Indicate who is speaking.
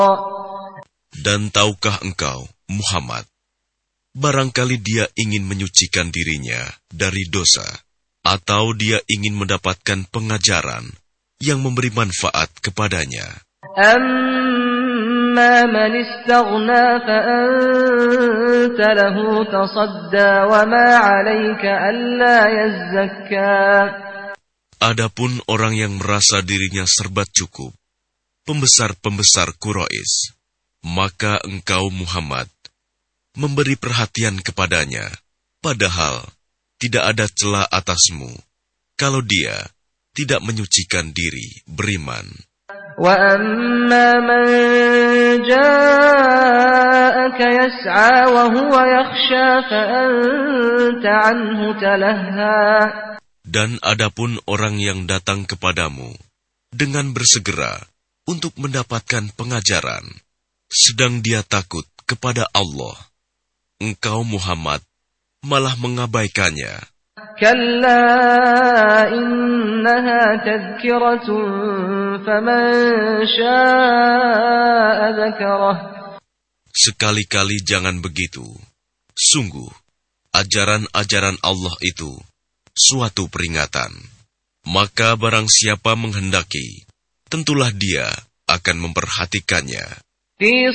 Speaker 1: Dan tahukah engkau, Muhammad, barangkali dia ingin menyucikan dirinya dari dosa, atau dia ingin mendapatkan pengajaran yang memberi manfaat kepadanya.
Speaker 2: أما من استغنى فأنت له تصدى وما عليك ألا يزكى.
Speaker 1: Adapun orang yang merasa dirinya serba cukup, pembesar-pembesar Quraisy, maka engkau Muhammad memberi perhatian kepadanya, padahal tidak ada celah atasmu kalau dia tidak menyucikan diri beriman.
Speaker 2: وَأَمَّا مَنْ جَاءَكَ يَسْعَى وَهُوَ يَخْشَى فَأَنْتَ عَنْهُ تَلَهَّى.
Speaker 1: Dan adapun orang yang datang kepadamu dengan bersegera untuk mendapatkan pengajaran, sedang dia takut kepada Allah, engkau Muhammad malah mengabaikannya.
Speaker 2: كَلَّا إِنَّهَا تَذْكِرَةٌ فَمَنْ شَاءَ ذَكَرَهُ.
Speaker 1: Sekali-kali jangan begitu. Sungguh, ajaran-ajaran Allah itu suatu peringatan. Maka barang siapa menghendaki, tentulah dia akan memperhatikannya.